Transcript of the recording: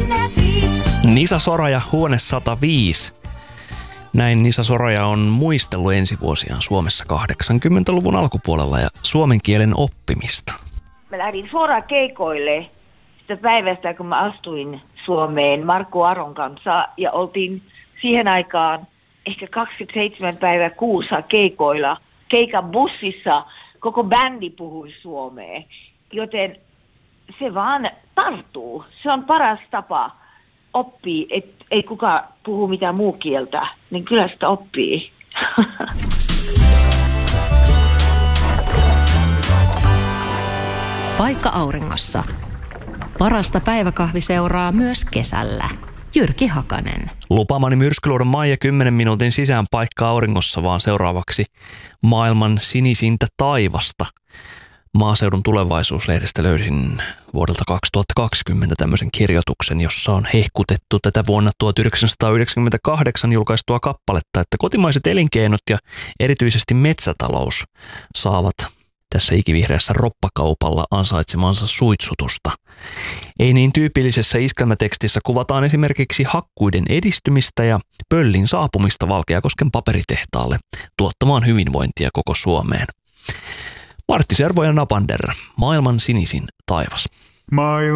sinä siis. Nisa Soraja, Huone 105. Näin Nisa Soraja on muistellut ensivuosiaan Suomessa 80-luvun alkupuolella ja suomen kielen oppimista. Mä lähdin suoraan keikoille sitä päivästä, kun mä astuin Suomeen Markku Aron kanssa ja oltiin siihen aikaan ehkä 27 päivää kuussa keikoilla. Keikan bussissa koko bändi puhui suomea, joten se vaan tarttuu. Se on paras tapa oppia, että ei kukaan puhu mitään muu kieltä, niin kyllä sitä oppii. Paikka auringossa. Parasta päiväkahviseuraa myös kesällä. Jyrki Hakanen. Lupaamani myrskyluodon Maija 10 minuutin sisään Paikka auringossa, vaan seuraavaksi maailman sinisintä taivasta. Maaseudun tulevaisuuslehdestä löysin vuodelta 2020 tämmöisen kirjoituksen, jossa on hehkutettu tätä vuonna 1998 julkaistua kappaletta, että kotimaiset elinkeinot ja erityisesti metsätalous saavat tässä ikivihreässä roppakaupalla ansaitsemansa suitsutusta. Ei niin tyypillisessä iskelmätekstissä kuvataan esimerkiksi hakkuiden edistymistä ja pöllin saapumista Valkeakosken paperitehtaalle tuottamaan hyvinvointia koko Suomeen. Martti Servo ja Napander, maailman sinisin taivas.